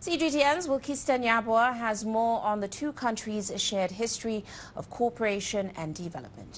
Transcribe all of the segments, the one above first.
CGTN's Wilkistan Yabua has more on the two countries' shared history of cooperation and development.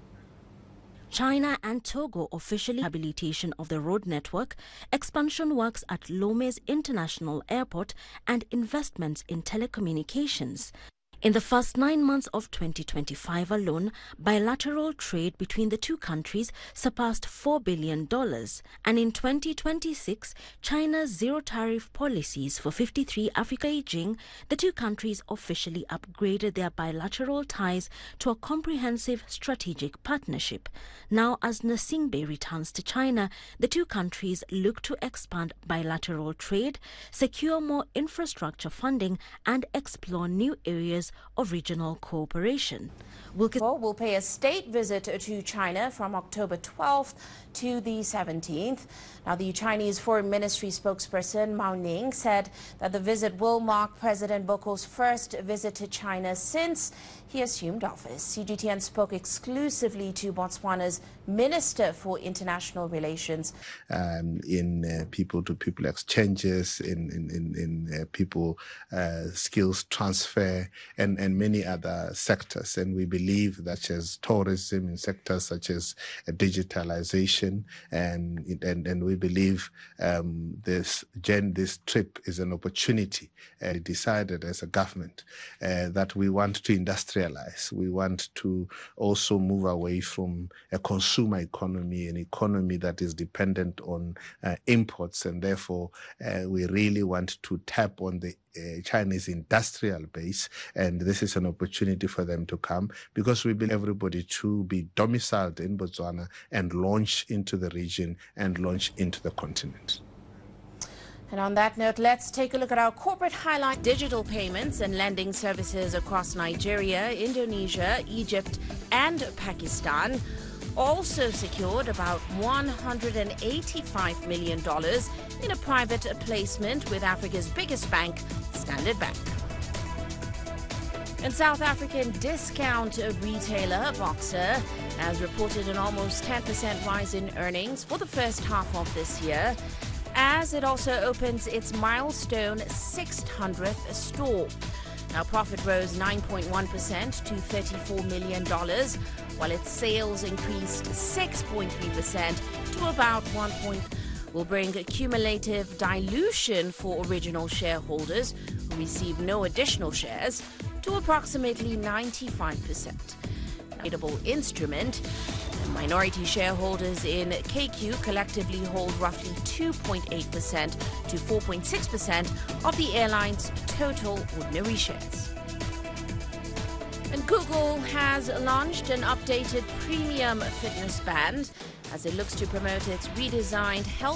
China and Togo officially rehabilitation of the road network, expansion works at Lomé's International Airport and investments in telecommunications. In the first 9 months of 2025 alone, bilateral trade between the two countries surpassed $4 billion. And in 2026, China's zero-tariff policies for 53 Africa Beijing, the two countries officially upgraded their bilateral ties to a comprehensive strategic partnership. Now, as Nsingbe returns to China, the two countries look to expand bilateral trade, secure more infrastructure funding, and explore new areas of regional cooperation. Will pay a state visit to China from October 12th to the 17th. Now, the Chinese Foreign Ministry spokesperson Mao Ning said that the visit will mark President Boko's first visit to China since he assumed office. CGTN spoke exclusively to Botswana's Minister for International Relations. In people-to-people exchanges, in people skills transfer, and many other sectors. And we believe that as tourism in sectors such as digitalization, and we believe this trip is an opportunity. We decided as a government that we want to industrialize. We want to also move away from a consumer economy, an economy that is dependent on imports, and therefore we really want to tap on the Chinese industrial base, and this is an opportunity for them to come because we believe everybody to be domiciled in Botswana and launch into the region and launch into the continent. And on that note, let's take a look at our corporate highlight. Digital payments and lending services across Nigeria, Indonesia, Egypt, and Pakistan also secured about $185 million in a private placement with Africa's biggest bank, Standard Bank. And South African discount retailer Boxer has reported an almost 10% rise in earnings for the first half of this year, as it also opens its milestone 600th store. Now, profit rose 9.1% to $34 million, while its sales increased 6.3% to about will bring accumulative dilution for original shareholders who receive no additional shares to approximately 95%. Tradable instrument. Minority shareholders in KQ collectively hold roughly 2.8% to 4.6% of the airline's total ordinary shares. And Google has launched an updated premium fitness band as it looks to promote its redesigned health